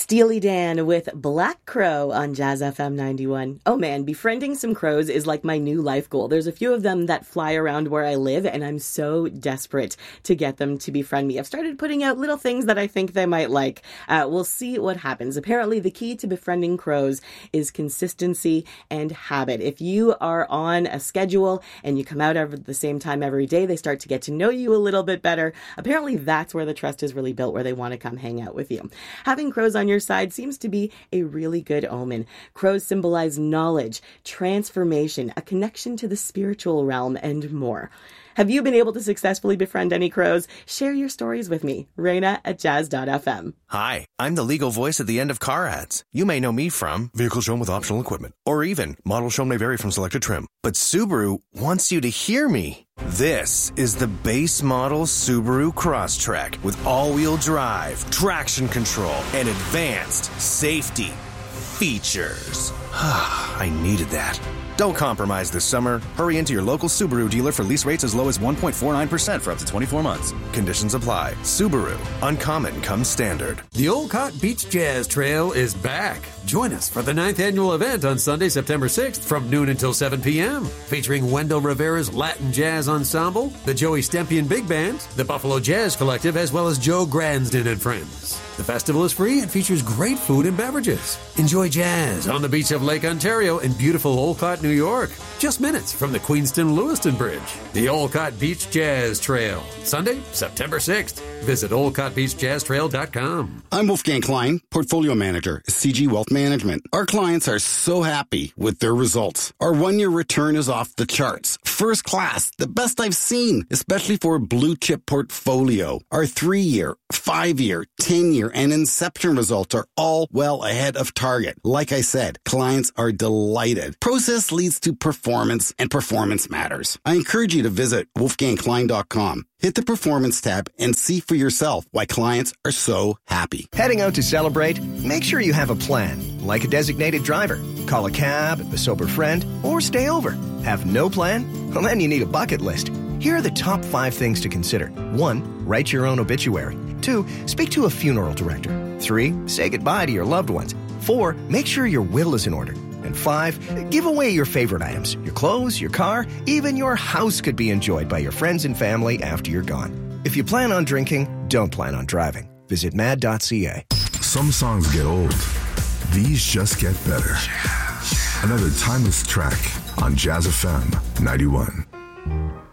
Steely Dan with Black Crow on Jazz FM 91. Oh man, befriending some crows is like my new life goal. There's a few of them that fly around where I live, and I'm so desperate to get them to befriend me. I've started putting out little things that I think they might like. We'll see what happens. Apparently, the key to befriending crows is consistency and habit. If you are on a schedule and you come out at the same time every day, they start to get to know you a little bit better. Apparently, that's where the trust is really built, where they want to come hang out with you. Having crows on your side seems to be a really good omen. Crows symbolize knowledge, transformation, a connection to the spiritual realm, and more. Have you been able to successfully befriend any crows? Share your stories with me. Reina@jazz.fm. Hi, I'm the legal voice at the end of car ads. You may know me from Vehicle Shown with Optional Equipment, or even Model Shown may vary from selected trim. But Subaru wants you to hear me. This is the base model Subaru Crosstrek with all-wheel drive, traction control, and advanced safety features. I needed that. Don't compromise this summer. Hurry into your local Subaru dealer for lease rates as low as 1.49% for up to 24 months. Conditions apply. Subaru. Uncommon comes standard. The Olcott Beach Jazz Trail is back. Join us for the 9th annual event on Sunday, September 6th from noon until 7 p.m. Featuring Wendell Rivera's Latin Jazz Ensemble, the Joey Stempian Big Band, the Buffalo Jazz Collective, as well as Joe Gransden and friends. The festival is free and features great food and beverages. Enjoy jazz on the beach of Lake Ontario in beautiful Olcott, New York. Just minutes from the Queenston-Lewiston Bridge. The Olcott Beach Jazz Trail. Sunday, September 6th. Visit olcottbeachjazztrail.com. I'm Wolfgang Klein, Portfolio Manager, CG Wealth Management. Our clients are so happy with their results. Our one-year return is off the charts. First class, the best I've seen, especially for a blue-chip portfolio. Our 3-year, 5-year, 10-year, and Inception results are all well ahead of target. Like I said, clients are delighted. Process leads to performance, and performance matters. I encourage you to visit wolfgangklein.com. Hit the Performance tab and see for yourself why clients are so happy. Heading out to celebrate? Make sure you have a plan, like a designated driver. Call a cab, a sober friend, or stay over. Have no plan? Well, then you need a bucket list. Here are the top 5 things to consider. 1. Write your own obituary. 2. Speak to a funeral director. 3. Say goodbye to your loved ones. 4. Make sure your will is in order. And 5, give away your favorite items. Your clothes, your car, even your house could be enjoyed by your friends and family after you're gone. If you plan on drinking, don't plan on driving. Visit mad.ca. Some songs get old. These just get better. Another timeless track on Jazz FM 91.